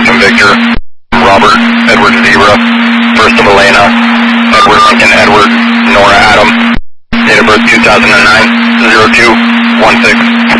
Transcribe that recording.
Lincoln Victor, Robert, Edward Zebra, First of Elena, Edward Lincoln Edward, Nora Adam, date of birth 2009, 0216.